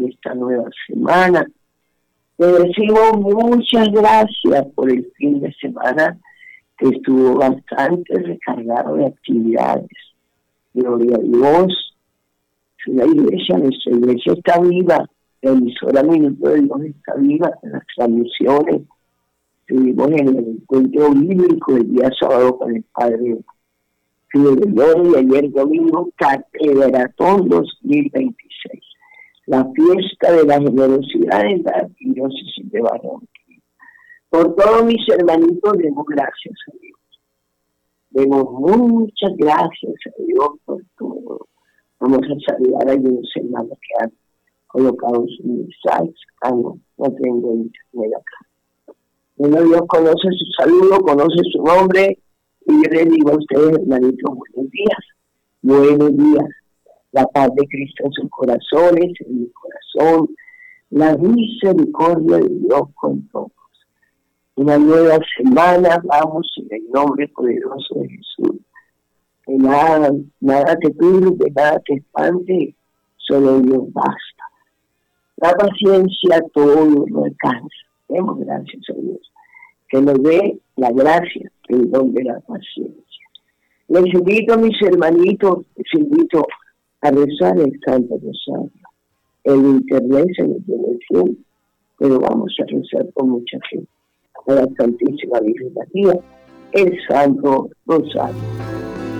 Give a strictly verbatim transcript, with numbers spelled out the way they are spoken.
por esta nueva semana. Te decimos muchas gracias por el fin de semana que estuvo bastante recargado de actividades. Gloria a Dios. La iglesia, nuestra iglesia está viva. La emisora Minuto de Dios está viva en las transmisiones. Estuvimos en el encuentro bíblico el día sábado con el Padre Fidel y ayer domingo Catedratón dos mil veintiséis. La fiesta de la generosidad en la diócesis de Barranquilla. Por todos mis hermanitos demos gracias a Dios. Demos muchas gracias a Dios por todo. Vamos a saludar a los hermanos que han colocado sus mensajes. Ah, no, no tengo internet acá. Bueno, Dios conoce su saludo, conoce su nombre, y yo les digo a ustedes, hermanitos, buenos días. Buenos días. La paz de Cristo en sus corazones, en mi corazón, la misericordia de Dios con todos. Una nueva semana, vamos en el nombre poderoso de Jesús. Que nada, nada te turbe, nada te espante, solo Dios basta. La paciencia todo lo alcanza. Demos gracias a Dios, que nos dé la gracia, el don de la paciencia. Les invito, mis hermanitos, les invito a rezar el Santo Rosario. El internet se nos tiene el fin, pero vamos a rezar con mucha fe a la Santísima Virgen María, el Santo Rosario.